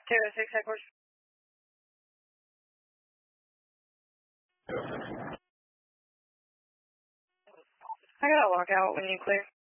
206 headquarters. I got a lockout when you clear.